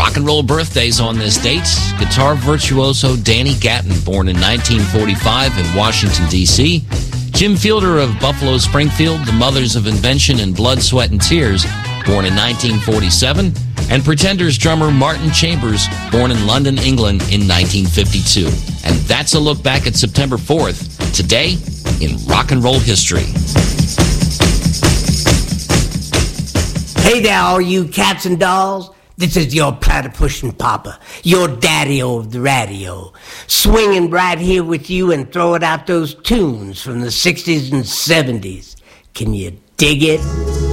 Rock and roll birthdays on this date. Guitar virtuoso Danny Gatton, born in 1945 in Washington, D.C. Jim Fielder of Buffalo Springfield, the mothers of invention and Blood, Sweat, and Tears, born in 1947. And Pretenders drummer Martin Chambers, born in London, England in 1952. And that's a look back at September 4th, today in rock and roll history. Hey there, all you cats and dolls. This is your platypus papa, your daddy-o of the radio, swinging right here with you and throwing out those tunes from the 60s and 70s. Can you dig it?